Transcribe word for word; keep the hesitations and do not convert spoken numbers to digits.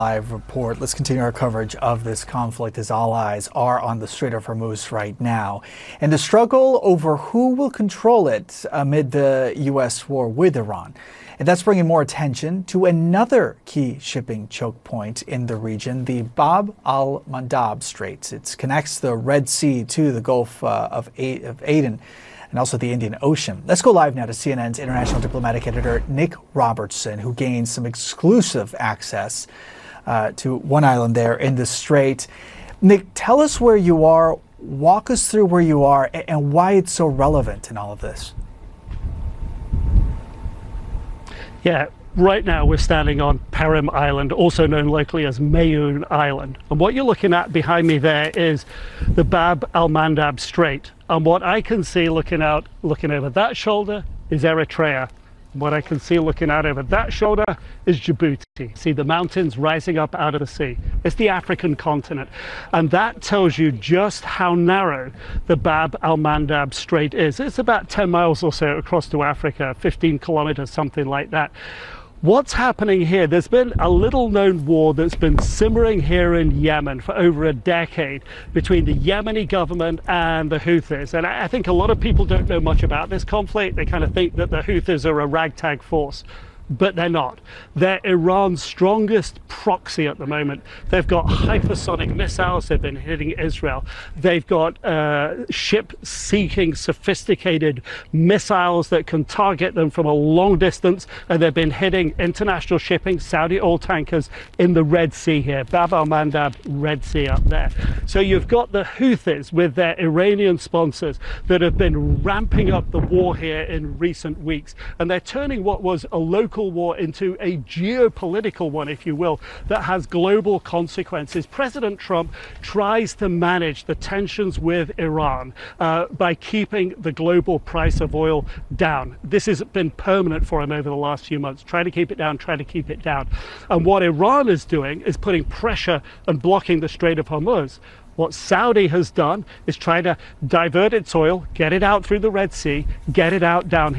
Live report. Let's continue our coverage of this conflict as all eyes are on the Strait of Hormuz right now. And the struggle over who will control it amid the U S war with Iran. And that's bringing more attention to another key shipping choke point in the region, the Bab al-Mandab Strait. It connects the Red Sea to the Gulf uh, of, A- of Aden and also the Indian Ocean. Let's go live now to C N N's international diplomatic editor, Nick Robertson, who gained some exclusive access Uh, to one island there in the strait. Nick, tell us where you are, walk us through where you are, and why it's so relevant in all of this. Yeah, right now we're standing on Perim Island, also known locally as Mayoun Island. And what you're looking at behind me there is the Bab al-Mandab Strait. And what I can see looking out, looking over that shoulder is Eritrea. What I can see looking out over that shoulder is Djibouti. See the mountains rising up out of the sea. It's the African continent. And that tells you just how narrow the Bab al-Mandab Strait is. It's about ten miles or so across to Africa, fifteen kilometers, something like that. What's happening here? There's been a little known war that's been simmering here in Yemen for over a decade between the Yemeni government and the Houthis. And I think a lot of people don't know much about this conflict. They kind of think that the Houthis are a ragtag force. But they're not. They're Iran's strongest proxy at the moment. They've got hypersonic missiles. They've been hitting Israel. They've got uh, ship-seeking, sophisticated missiles that can target them from a long distance. And they've been hitting international shipping, Saudi oil tankers in the Red Sea here. Bab al-Mandab, Red Sea up there. So you've got the Houthis with their Iranian sponsors that have been ramping up the war here in recent weeks. And they're turning what was a local war into a geopolitical one, if you will, that has global consequences. President Trump tries to manage the tensions with Iran uh, by keeping the global price of oil down. This has been permanent for him over the last few months. Try to keep it down, try to keep it down. And what Iran is doing is putting pressure and blocking the Strait of Hormuz. What Saudi has done is try to divert its oil, get it out through the Red Sea, get it out down